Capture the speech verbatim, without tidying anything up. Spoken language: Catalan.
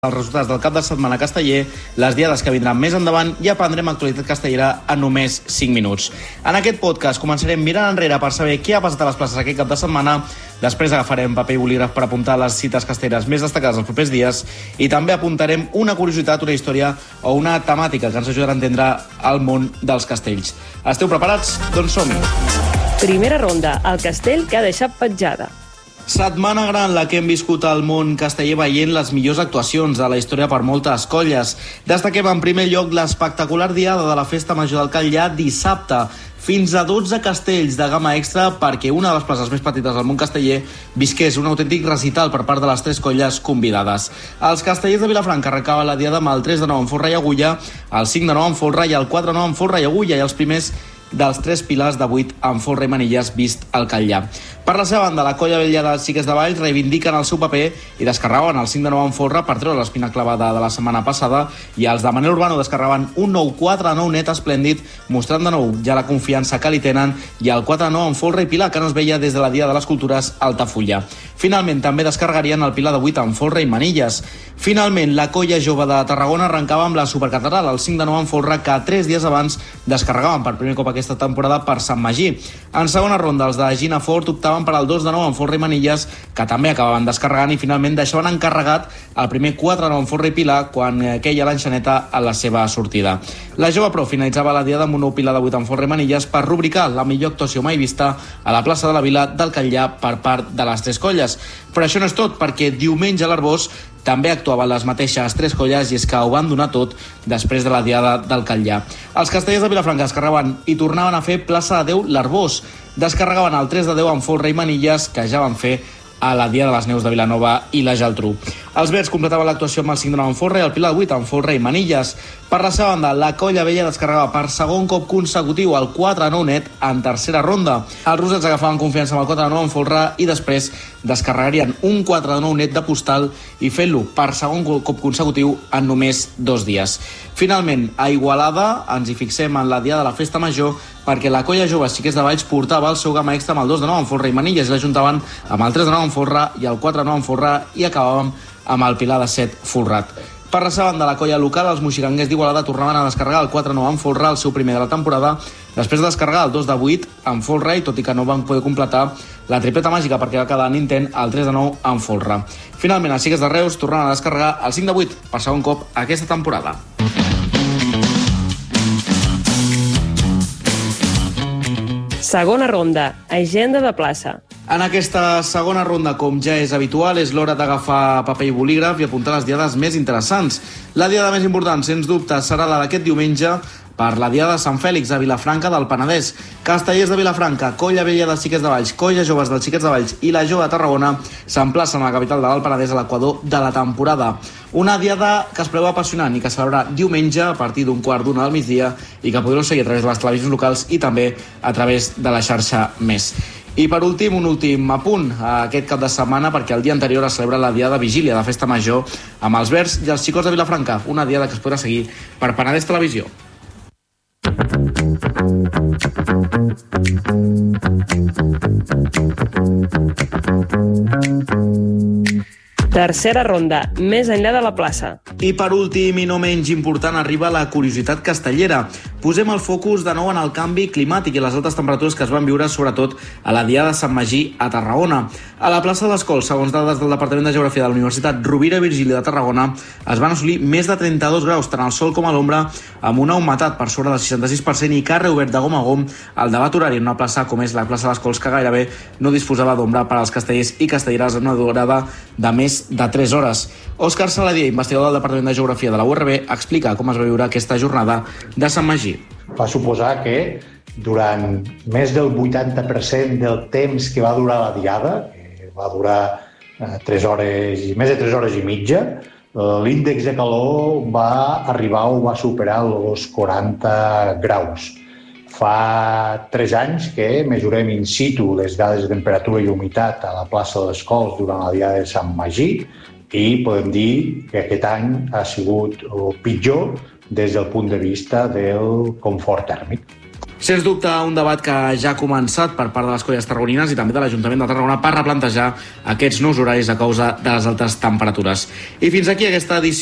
Els resultats del cap de setmana casteller, les diades que vindran més endavant i aprendrem actualitat castellera en només cinc minuts. En aquest podcast començarem mirant enrere per saber què ha passat a les places aquest cap de setmana, després agafarem paper i bolígraf per apuntar les cites castelleres més destacades els propers dies i també apuntarem una curiositat, una història o una temàtica que ens ajudarà a entendre el món dels castells. Esteu preparats? Doncs som-hi! Primera ronda, el castell que ha deixat petjada. Setmana gran la que hem viscut al món casteller veient les millors actuacions de la història per moltes colles. Destaquem en primer lloc l'espectacular diada de la Festa Major del Catllar dissabte. Fins a dotze castells de gamma extra perquè una de les places més petites del món casteller visqués un autèntic recital per part de les tres colles convidades. Els castellers de Vilafranca arrencaven la diada amb el tres de nou en folre i agulla, el cinc de nou en folre i el quatre de nou en folre i agulla i els primers dels tres pilars de vuit en folre i manilles vist al Catllar. Per la seva banda, la colla vella dels Xiquets de Valls reivindiquen el seu paper i descarregaven el cinc de nou en folre per treure l'espina clavada de la setmana passada i els de Manel Urbano descarregaven un nou quatre de nou net esplèndid, mostrant de nou ja la confiança que li tenen, i el quatre de nou en folre i pilar que no es veia des de la Dia de les Cultures Altafulla. Finalment, també descarregarien el pilar de vuit en folre i manilles. Finalment, la colla jove de Tarragona arrencava amb la supercatedral, el cinc de nou en folre, que tres dies abans descarregaven per primer cop aquesta temporada per Sant Magí. En segona ronda, els de Gina Fort optaven per al dos de nou en folre i manilles, que també acabaven descarregant i finalment deixaven encarregat el primer quatre de nou en folre i pilar quan queia l'enxaneta a la seva sortida. La jove pro finalitzava la diada amb un nou pilar de vuit en folre i manilles per rubricar la millor actuació mai vista a la plaça de la Vila del Catllar per part de les tres colles. Però això no és tot, perquè diumenge a l'Arbós també actuaven les mateixes tres colles i és que ho van donar tot després de la diada del Catllar. Els castellers de Vilafranca descarregaven i tornaven a fer plaça de Déu l'Arbós. Descarregaven el tres de deu en folre i manilles que ja van fer a la Dia de les Neus de Vilanova i la Geltrú. Els verds completaven l'actuació amb el cinc de nou en folre i el pilar de vuit en folre i manilles. Per la seva banda, la colla vella descarregava per segon cop consecutiu el quatre de nou net en tercera ronda. Els rosets agafaven confiança amb el quatre de nou en folre i després descarregarien un quatre de nou net de postal i fent-lo per segon cop consecutiu en només dos dies. Finalment, a Igualada ens hi fixem en la Diada de la Festa Major perquè la colla jove Xiquets de Valls portava el seu gamma extra amb el dos de nou en folre i manilles i l'ajuntaven amb el tres de nou en folre i el quatre de nou en folre i acabàvem amb el pilar de set folrat. Per la seva banda, la colla local, els moxiganguers d'Igualada tornaven a descarregar el quatre de nou en folre, el seu primer de la temporada, després de descarregar el dos de vuit en folre i tot i que no van poder completar la tripleta màgica perquè va quedar en intent el tres de nou en folre. Finalment, els Xiquets de Reus tornaven a descarregar el cinc de vuit per segon cop aquesta temporada. Segona ronda, agenda de plaça. En aquesta segona ronda, com ja és habitual, és l'hora d'agafar paper i bolígraf i apuntar les diades més interessants. La diada més important, sens dubte, serà la d'aquest diumenge per la Diada de Sant Fèlix a Vilafranca del Penedès. Castellers de Vilafranca, colla vella dels Xiquets de Valls, colla joves dels Xiquets de Valls i la jove de Tarragona s'emplacen a la capital de l'Alt Penedès a l'equador de la temporada. Una diada que es preveu apassionant i que celebrarà diumenge a partir d'un quart d'una del migdia i que podreu seguir a través de les televisions locals i també a través de la xarxa Més. I per últim, un últim apunt aquest cap de setmana perquè el dia anterior es celebra la diada de vigília de Festa Major amb els verds i els xicots de Vilafranca, una diada que es podrà seguir per Penedès Televisió. Tercera ronda, més enllà de la plaça. I per últim, i no menys important, arriba la curiositat castellera. Posem el focus de nou en el canvi climàtic i les altes temperatures que es van viure sobretot a la Diada de Sant Magí a Tarragona. A la plaça de les Cols, segons dades del Departament de Geografia de la Universitat Rovira i Virgili de Tarragona, es van assolir més de trenta-dos graus, tant al sol com a l'ombra, amb una humitat per sobre del seixanta-sis per cent i carrer obert de gom a gom al debat horari en una plaça com és la plaça de les Cols, que gairebé no disposava d'ombra per als castellers i castelleres en una durada de més de tres hores. Òscar Saladier, investigador del Departament de Geografia de la U R B, explica com es va viure aquesta jornada de Sant Magí. Va suposar que durant més del vuitanta per cent del temps que va durar la diada, que va durar eh, tres hores, més de tres hores i mitja, l'índex de calor va arribar o va superar els quaranta graus. Fa tres anys que mesurem in situ les dades de temperatura i humitat a la plaça de les Cols durant la diada de Sant Magí i podem dir que aquest any ha sigut pitjor des del punt de vista del confort tèrmic. Sens dubte, un debat que ja ha començat per part de les colles tarragonines i també de l'Ajuntament de Tarragona per replantejar aquests nous horaris a causa de les altes temperatures. I fins aquí aquesta edició